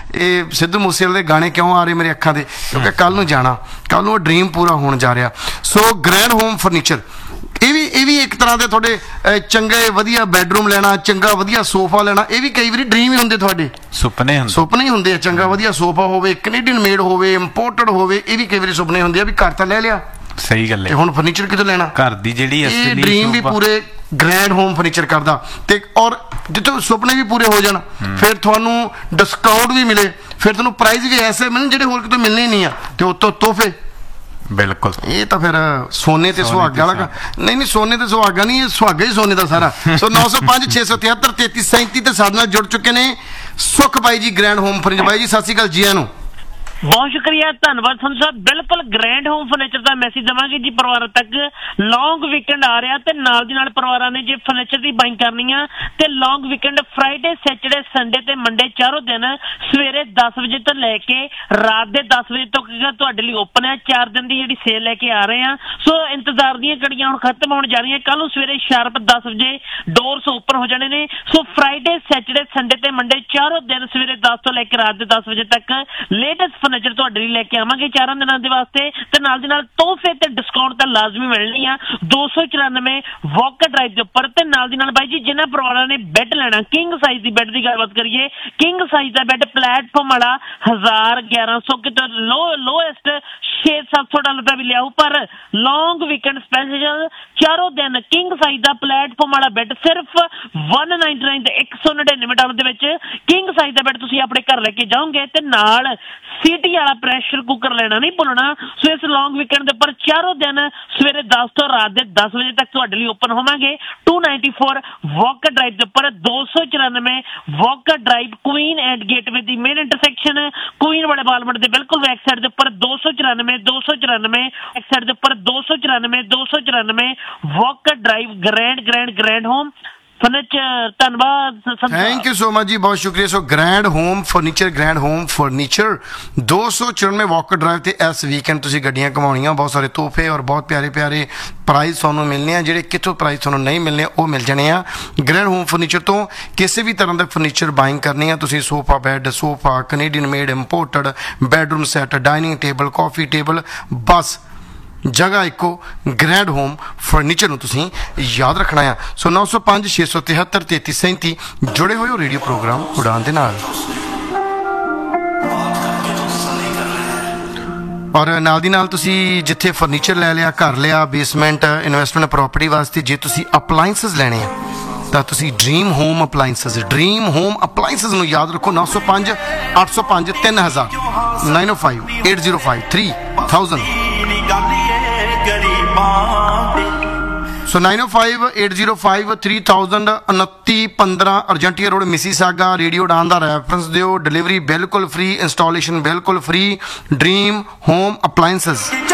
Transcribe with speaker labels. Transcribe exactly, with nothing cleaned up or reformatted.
Speaker 1: ਇਹ ਸਿੱਧੂ ਮੂਸੇਵਾਲੇ ਦੇ ਗਾਣੇ ਕਿਉਂ ਆ ਰਹੇ ਮੇਰੇ ਅੱਖਾਂ ਦੇ, ਕਿਉਂਕਿ ਕੱਲ ਨੂੰ ਜਾਣਾ, ਕੱਲ ਨੂੰ ਉਹ ਡ੍ਰੀਮ ਪੂਰਾ ਹੋਣ ਜਾ ਰਿਹਾ। ਸੋ ਗ੍ਰੈਂਡ ਹੋਮ ਫਰਨੀਚਰ ਇਹ ਵੀ ਇਹ ਵੀ ਇੱਕ ਤਰ੍ਹਾਂ ਦੇ ਤੁਹਾਡੇ ਚੰਗੇ ਵਧੀਆ ਬੈਡਰੂਮ ਲੈਣਾ, ਚੰਗਾ ਵਧੀਆ ਸੋਫਾ ਲੈਣਾ, ਇਹ ਵੀ ਕਈ ਵਾਰੀ ਡ੍ਰੀਮ ਹੀ ਹੁੰਦੇ ਤੁਹਾਡੇ,
Speaker 2: ਸੁਪਨੇ ਹੁੰਦੇ
Speaker 1: ਸੁਪਨੇ ਹੀ ਹੁੰਦੇ ਆ। ਚੰਗਾ ਵਧੀਆ ਸੋਫਾ ਹੋਵੇ, ਕੈਨੇਡੀਅਨ ਮੇਡ ਹੋਵੇ, ਇੰਪੋਰਟਡ ਹੋਵੇ, ਇਹ ਵੀ ਕਈ ਵਾਰੀ ਸੁਪਨੇ ਹੁੰਦੇ ਆ ਵੀ ਘਰ ਤਾਂ ਲੈ ਲਿਆ,
Speaker 2: ਸਹੀ ਗੱਲ ਹੈ,
Speaker 1: ਹੁਣ ਫਰਨੀਚਰ ਕਿੱਥੋਂ ਲੈਣਾ?
Speaker 2: ਘਰ ਦੀ ਜਿਹੜੀ
Speaker 1: ਅਸਲੀ ਡ੍ਰੀਮ ਵੀ ਪੂਰੇ ਗ੍ਰੈਂਡ ਹੋਮ ਫਰਨੀਚਰ ਕਰਦਾ। ਤੇ ਔਰ ਜਿੱਥੋਂ ਸੁਪਨੇ ਵੀ ਪੂਰੇ ਹੋ ਜਾਣ, ਫਿਰ ਤੁਹਾਨੂੰ ਡਿਸਕਾਊਂਟ ਵੀ ਮਿਲੇ, ਫਿਰ ਤੁਹਾਨੂੰ ਪ੍ਰਾਈਜ਼ ਵੀ ਐਸੇ ਮਿਲਣ ਜਿਹੜੇ ਹੋਰ ਕਿਤੋਂ ਮਿਲਣੇ ਨਹੀਂ ਆ, ਤੇ ਉਤੋਂ ਤੋਹਫੇ।
Speaker 2: ਬਿਲਕੁਲ,
Speaker 1: ਇਹ ਤਾਂ ਫਿਰ ਸੋਨੇ ਤੇ ਸੁਹਾਗਾ ਵਾਲਾ ਨਹੀਂ ਨਹੀਂ ਸੋਨੇ ਤੇ ਸੁਹਾਗਾ ਨਹੀਂ, ਇਹ ਸੁਹਾਗਾ ਹੀ ਸੋਨੇ ਦਾ ਸਾਰਾ। ਸੋ ਨੌ ਸੌ ਪੰਜ ਛੇ ਸੌ ਤਿਹੱਤਰ ਤੇਤੀ ਸੈਂਤੀ ਤੇ ਸਾਡੇ ਨਾਲ ਜੁੜ ਚੁੱਕੇ ਨੇ ਸੁਖ ਬਾਈ ਜੀ, ਗ੍ਰੈਂਡ ਹੋਮ ਫਰਨੀਚਰ। ਬਾਈ ਜੀ ਸਤਿ ਸ਼੍ਰੀ ਅਕਾਲ, ਜੀ ਆਇਆਂ ਨੂੰ।
Speaker 3: ਬਹੁਤ ਸ਼ੁਕਰੀਆ, ਧੰਨਵਾਦ ਸੰਧੂ ਸਾਹਿਬ। ਬਿਲਕੁਲ ਗ੍ਰੈਂਡ ਹੋਮ ਫਰਨੀਚਰ ਦਾ ਮੈਸੇਜ ਦੇਵਾਂਗੇ ਜੀ। ਪਰਿਵਾਰਾਂ ਤੱਕ ਲੌਂਗ ਵੀਕਐਂਡ ਆ ਰਿਹਾ ਤੇ ਨਾਲ ਦੀ ਨਾਲ ਪਰਿਵਾਰਾਂ ਨੇ ਜੇ ਫਰਨੀਚਰ ਦੀ ਬਾਈਂਗ ਕਰਨੀ ਆ ਤੇ ਲੌਂਗ ਵੀਕਐਂਡ ਫਰਾਈਡੇ, ਸੈਟਰਡੇ, ਸੰਡੇ ਤੇ ਮੰਡੇ ਚਾਰੋਂ ਦਿਨ ਸਵੇਰੇ ਦਸ ਵਜੇ ਤੋਂ ਲੈ ਕੇ ਰਾਤ ਦੇ ਦਸ ਵਜੇ ਤੱਕ ਤੁਹਾਡੇ ਲਈ ਓਪਨ ਹੈ। ਚਾਰ ਦਿਨ ਦੀ ਜਿਹੜੀ ਸੇਲ ਲੈ ਕੇ ਆ ਰਹੇ ਆ, ਸੋ ਇੰਤਜ਼ਾਰ ਦੀਆਂ ਘੜੀਆਂ ਹੁਣ ਖਤਮ ਹੋਣ ਜਾ ਰਹੀਆਂ। ਕੱਲ ਨੂੰ ਸਵੇਰੇ ਸ਼ਾਰਪ ਦਸ ਵਜੇ ਡੋਰਸ ਓਪਨ ਹੋ ਜਾਣੇ ਨੇ। ਸੋ ਫਰਾਈਡੇ, ਸੈਟਰਡੇ, ਸੰਡੇ ਤੇ ਮੰਡੇ ਚਾਰੋਂ ਦਿਨ ਸਵੇਰੇ ਦਸ ਤੋਂ ਲੈ ਕੇ ਰਾਤ ਦੇ ਦਸ ਵਜੇ ਤੱਕ ਲੇਟੈਸਟ ਫਰਨੀਚਰ ਤੁਹਾਡੇ ਲਈ ਲੈ ਕੇ ਆਵਾਂਗੇ ਚਾਰਾਂ ਦਿਨਾਂ ਦੇ ਵਾਸਤੇ। ਤੇ ਨਾਲ ਦੀ ਨਾਲ ਤੋਹਫੇ ਤੇ ਡਿਸਕਾਊਂਟ ਤਾਂ ਲਾਜ਼ਮੀ ਮਿਲਣੀ ਆ। ਦੋ ਸੌ ਚੁਰਾਨਵੇਂ ਵਾਕਰ ਡਰਾਈਵ ਦੇ ਉੱਪਰ। ਤੇ ਨਾਲ ਦੀ ਨਾਲ ਬਾਈ ਜੀ ਜਿਨ੍ਹਾਂ ਪਰਿਵਾਰਾਂ ਨੇ ਬੈੱਡ ਲੈਣਾ, ਕਿੰਗ ਸਾਈਜ਼ ਦੀ ਬੈੱਡ ਦੀ ਗੱਲਬਾਤ ਕਰੀਏ, ਕਿੰਗ ਸਾਈਜ਼ ਦਾ ਬੈੱਡ ਪਲੇਟਫਾਰਮ ਵਾਲਾ ਹਜ਼ਾਰ ਗਿਆਰਾਂ ਸੌ ਕਿਤੇ ਲੋ ਲੋਐਸਟ ਛੇ ਸੱਤ ਸੌ ਡਾਲਰ ਦਾ ਵੀ ਲਿਆਓ। ਪਰ ਲੌਂਗ ਵੀਕਐਂਡ ਸਪੈਸ਼ਲ ਚਾਰੋਂ ਦਿਨ ਕਿੰਗ ਸਾਈਜ਼ ਦਾ ਪਲੇਟਫਾਰਮ ਵਾਲਾ ਬੈੱਡ ਸਿਰਫ ਇੱਕ ਨਾਈਨਟੀ ਨਾਈਨ ਤੇ ਇੱਕ ਸੌ ਨੜਿਨਵੇਂ ਡਾਲਰ ਦੇ ਵਿੱਚ ਕਿੰਗ ਸਾਈਜ਼ ਦਾ ਬੈੱਡ ਤੁਸੀਂ ਆਪਣੇ ਘਰ ਲੈ ਕੇ ਜਾਓਗੇ। ਤੇ ਨਾਲ ਸੀਟੀ ਵਾਲਾ ਪ੍ਰੈਸ਼ਰ ਕੁੱਕਰ ਲੈਣਾ ਨਹੀਂ ਭੁੱਲਣਾ। ਸੋ ਇਸ ਲੌਂਗ ਵੀਕਐਂਡ ਦੇ ਉੱਪਰ ਚਾਰੋਂ ਦਿਨ ਸਵੇਰੇ ਦਸ ਤੋਂ ਰਾਤ ਦੇ ਦਸ ਵਜੇ ਤੱਕ ਤੁਹਾਡੇ ਲਈ ਓਪਨ ਹੋਵਾਂਗੇ। To ninety four Walker drive ਦੇ ਉੱਪਰ, ਦੋ ਸੌ ਚੁਰਾਨਵੇਂ Walker drive, Queen and gateway the main intersection, Queen ਵਾਲੇ ਬਾਲਮਟ ਦੇ ਬਿਲਕੁਲ ਬੈਕ ਸਾਈਡ ਦੇ ਉੱਪਰ। ਦੋ ਸੌ ਚੁਰਾਨਵੇਂ ਦੋ ਸੌ ਚੁਰਾਨਵੇਂ ਬੈਕ ਸਾਈਡ ਦੇ ਉੱਪਰ, ਦੋ ਸੌ ਚੁਰਾਨਵੇਂ ਦੋ ਸੌ ਚੁਰਾਨਵੇਂ Walker drive, grand grand grand home furniture. ਧੰਨਵਾਦ,
Speaker 1: ਥੈਂਕ ਯੂ ਸੋ ਮਚ ਜੀ, ਬਹੁਤ ਸ਼ੁਕਰੀਆ। ਸੋ grand home furniture, grand home furniture ਦੋ ਸੌ ਚੁਰਾਨਵੇਂ ਵਾਕਰ ਡਰਾਈਵ ਤੇ ਇਸ ਵੀਕਐਂਡ ਤੁਸੀਂ ਗੱਡੀਆਂ ਘਮਾਉਣੀਆਂ, ਬਹੁਤ ਸਾਰੇ ਤੋਹਫੇ ਔਰ ਬਹੁਤ ਪਿਆਰੇ ਪਿਆਰੇ ਪ੍ਰਾਈਜ਼ ਤੁਹਾਨੂੰ ਮਿਲਣੇ ਆ, ਜਿਹੜੇ ਕਿੱਥੋਂ ਪ੍ਰਾਈਜ਼ ਤੁਹਾਨੂੰ ਨਹੀਂ ਮਿਲਣੇ ਉਹ ਮਿਲ ਜਾਣੇ ਆ ਗ੍ਰੈਂਡ ਹੋਮ ਫਰਨੀਚਰ ਤੋਂ। ਕਿਸੇ ਵੀ ਤਰ੍ਹਾਂ ਦਾ ਫਰਨੀਚਰ ਬਾਇੰਗ ਕਰਨੀ ਆ ਤੁਸੀਂ, sofa bed, sofa, Canadian made, imported, bedroom set, dining table, ਕਾਫੀ ਟੇਬਲ, ਬਸ ਜਗ੍ਹਾ ਇੱਕੋ ਗ੍ਰੈਂਡ ਹੋਮ ਫਰਨੀਚਰ ਨੂੰ ਤੁਸੀਂ ਯਾਦ ਰੱਖਣਾ ਆ। ਸੋ ਨੌ ਸੌ ਪੰਜ ਛੇ ਸੌ ਤਿਹੱਤਰ ਤੇਤੀ ਸੈਂਤੀ ਜੁੜੇ ਹੋਏ ਹੋ ਰੇਡੀਓ ਪ੍ਰੋਗਰਾਮ ਉਡਾਨ ਦੇ ਨਾਲ। ਔਰ ਨਾਲ ਦੀ ਨਾਲ ਤੁਸੀਂ ਜਿੱਥੇ ਫਰਨੀਚਰ ਲੈ ਲਿਆ, ਘਰ ਲਿਆ, ਬੇਸਮੈਂਟ, ਇਨਵੈਸਟਮੈਂਟ ਪ੍ਰੋਪਰਟੀ ਵਾਸਤੇ ਜੇ ਤੁਸੀਂ ਅਪਲਾਇੰਸਸ ਲੈਣੇ ਆ ਤਾਂ ਤੁਸੀਂ ਡ੍ਰੀਮ ਹੋਮ ਅਪਲਾਇੰਸਸ, ਡ੍ਰੀਮ ਹੋਮ ਅਪਲਾਇੰਸਸ ਨੂੰ ਯਾਦ ਰੱਖੋ। ਨੌ ਸੌ ਪੰਜ ਅੱਠ ਸੌ ਪੰਜ ਤਿੰਨ ਹਜ਼ਾਰ ਨਾਈਨ ਓ five eight zero five three thousand. ਸੋ ਨਾਈਨ ਓ five eight zero five three thousand, ਉਨੱਤੀ ਪੰਦਰਾਂ ਅਰਜੈਂਟੀਆ ਰੋਡ, ਮਿਸੀਸਾਗਾ। ਰੇਡੀਓ ਉਡਾਨ ਦਾ ਰੈਫਰੈਂਸ ਦਿਓ। ਡਿਲੀਵਰੀ ਬਿਲਕੁਲ ਫ੍ਰੀ, ਇੰਸਟਾਲੇਸ਼ਨ ਬਿਲਕੁਲ ਫ੍ਰੀ। Dream home ਅਪਲਾਇੰਸਸ।